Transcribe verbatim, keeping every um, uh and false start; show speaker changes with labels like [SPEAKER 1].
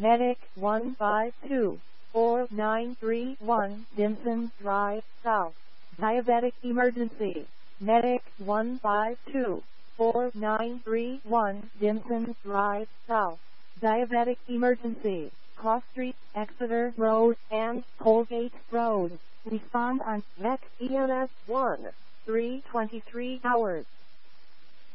[SPEAKER 1] Medic one five two, four nine three one, Dimson Drive, South. Diabetic emergency. Medic one five two, four nine three one, Dimson Drive, South. Diabetic emergency. Cross Street, Exeter Road, and Colgate Road. Respond on Met E M S one, three twenty-three hours.